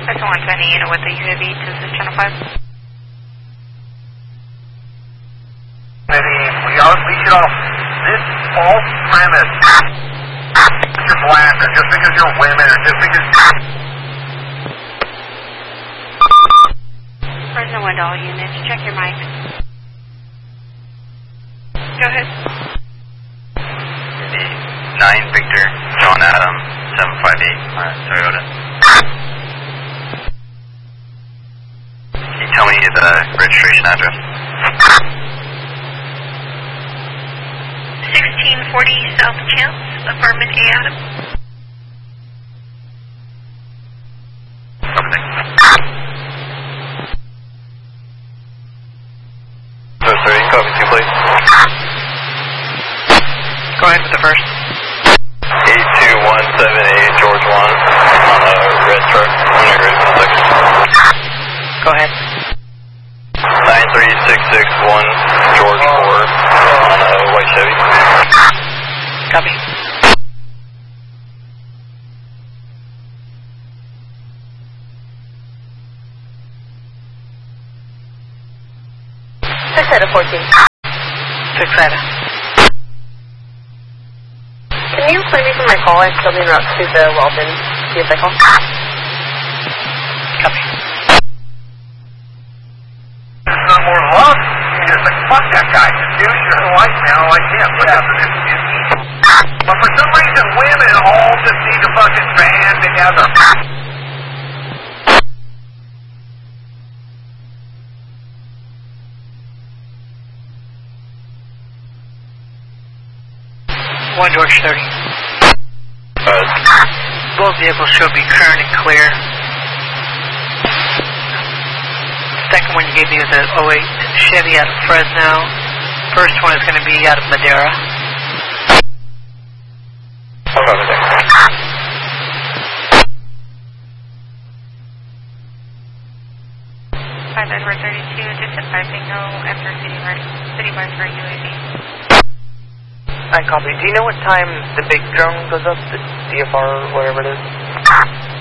That's 120 unit with the UAV to the channel 5. Maybe we should all, this false premise, you're black, or just because you're women, or just because... Fresno Wind all units, check your mic. Go ahead. 9 Victor, John Adam, 758, Toyota. Can you tell me the registration address? 1640 South Chance, apartment A, Adam. So, sorry, copy 2, please. Go ahead with the first. 82178 George 1 on a red truck. When you're ready for the second. Go ahead. 93661 George 4 on a white Chevy. Copy. Six out of 14. 6 Ada. Can you play me from my call? I'm still en route to the Walden vehicle. Copy. There's no more love. You're just like, fuck that guy. Dude, you're a white man. I can't put up with this. But for some reason, women all just need to fucking band together. One George 30. Both vehicles should be current and clear. Second one you gave me was an 08 Chevy out of Fresno. First one is going to be out of Madera. Five Edward 32, just advising no enter city bus for UAV. I copy. Do you know what time the big drone goes up, the DFR or whatever it is?